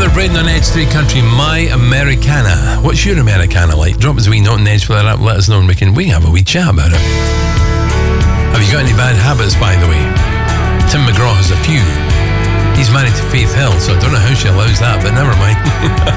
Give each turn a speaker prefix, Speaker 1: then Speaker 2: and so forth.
Speaker 1: Braden on Edge 3 Country, My Americana. What's your Americana like? Drop us a wee note on Edge for that up. Let us know and we can have a wee chat about it. Have you got any bad habits, by the way? Tim McGraw has a few. He's married to Faith Hill, so I don't know how she allows that, but never mind.